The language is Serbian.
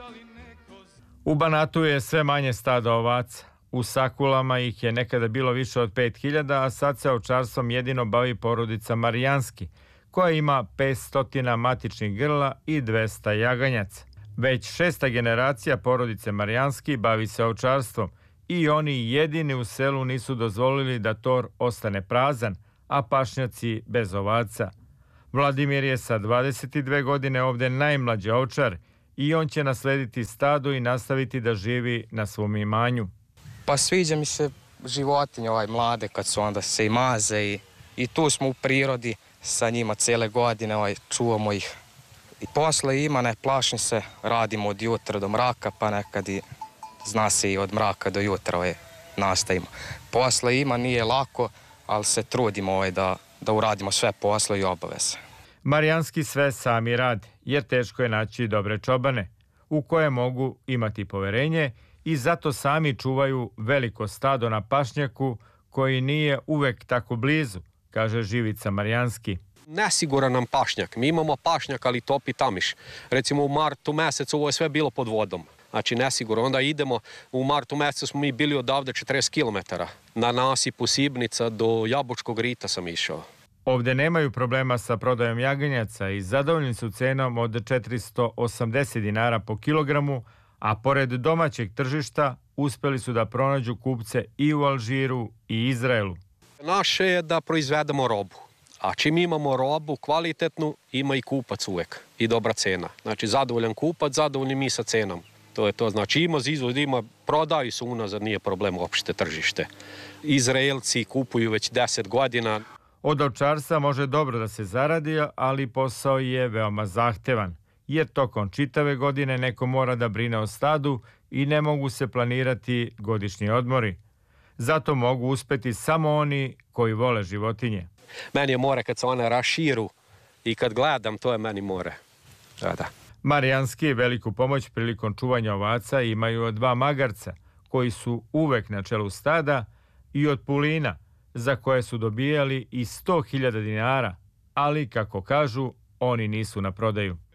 U Banatu je sve manje stada ovaca. U Sakulama ih je nekada bilo više od 5000, a sad se ovčarstvom jedino bavi porodica Marijanski, koja ima 500 matičnih grla i 200 jaganjaca. Već 6. generacija porodice Marijanski bavi se ovčarstvom i oni jedini u selu nisu dozvolili da tor ostane prazan, a pašnjaci bez ovaca. Vladimir je sa 22 godine ovde najmlađi ovčar i on će naslediti stado i nastaviti da živi na svom imanju. Pa sviđa mi se životinje mlade kad su onda se i maze i tu smo u prirodi sa njima cele godine, čuvamo ih. I posle ima, ne plašim se, radimo od jutra do mraka, pa nekad i zna se i od mraka do jutra nastavimo. Posle ima, nije lako, ali se trudimo da uradimo sve posle i obaveze. Marijanski sve sami rade, jer teško je naći dobre čobane, u koje mogu imati poverenje i zato sami čuvaju veliko stado na pašnjaku koji nije uvek tako blizu, kaže Živica Marijanski. Nesiguran nam pašnjak. Mi imamo pašnjak, ali topi tamiš. Recimo u martu mesecu ovo je sve bilo pod vodom. Znači nesigurno. Onda idemo, u martu mesecu smo mi bili odavde 40 km. Na nasipu Sibnica do Jabučkog rita sam išao. Ovde nemaju problema sa prodajom jaganjaca i zadovoljni su cenom od 480 dinara po kilogramu, a pored domaćeg tržišta uspeli su da pronađu kupce i u Alžiru i Izraelu. Naše je da proizvedemo robu. A čim imamo robu kvalitetnu, ima i kupac uvek. I dobra cena. Znači, zadovoljan kupac, zadovoljni mi sa cenom. To je to. Znači, ima izvoz, prodaju su unazad, nije problem uopšte tržište. Izraelci kupuju već 10 godina. Od ovčarstva može dobro da se zaradi, ali posao je veoma zahtevan, jer tokom čitave godine neko mora da brine o stadu i ne mogu se planirati godišnji odmori. Zato mogu uspeti samo oni koji vole životinje. Meni je more kad se one raširu i kad gledam, to je meni more. Da. Marijanski veliku pomoć prilikom čuvanja ovaca imaju od 2 magarca, koji su uvek na čelu stada, i od pulina, za koje su dobijali i 100.000 dinara, ali, kako kažu, oni nisu na prodaju.